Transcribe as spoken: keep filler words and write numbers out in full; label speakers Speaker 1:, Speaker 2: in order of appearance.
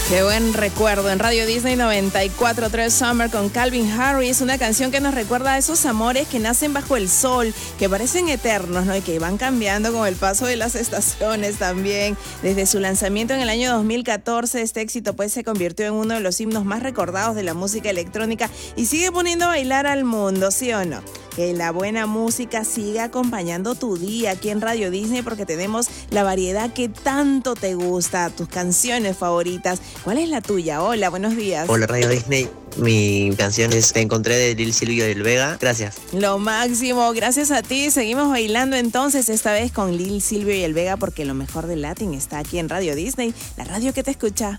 Speaker 1: Qué buen recuerdo en Radio Disney noventa y cuatro punto tres Summer con Calvin Harris, una canción que nos recuerda a esos amores que nacen bajo el sol, que parecen eternos, ¿no? Y que van cambiando con el paso de las estaciones también. Desde su lanzamiento en el año dos mil catorce, este éxito pues se convirtió en uno de los himnos más recordados de la música electrónica y sigue poniendo a bailar al mundo, ¿sí o no? Que la buena música siga acompañando tu día aquí en Radio Disney porque tenemos la variedad que tanto te gusta, tus canciones favoritas. ¿Cuál es la tuya? Hola, buenos días.
Speaker 2: Hola Radio Disney, mi canción es Te encontré de Lil Silvio del Vega. Gracias.
Speaker 1: Lo máximo, gracias a ti. Seguimos bailando entonces, esta vez con Lil Silvio y el Vega porque lo mejor del Latin está aquí en Radio Disney, la radio que te escucha.